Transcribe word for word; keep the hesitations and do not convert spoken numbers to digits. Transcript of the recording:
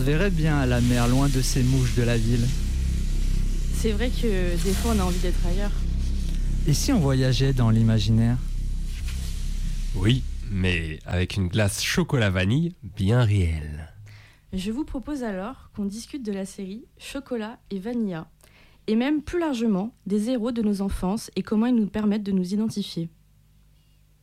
verrait bien à la mer, loin de ces mouches de la ville. C'est vrai que des fois on a envie d'être ailleurs. Et si on voyageait dans l'imaginaire ? Oui, mais avec une glace chocolat-vanille bien réelle. Je vous propose alors qu'on discute de la série Chocolat et Vanilla, et même plus largement des héros de nos enfances et comment ils nous permettent de nous identifier.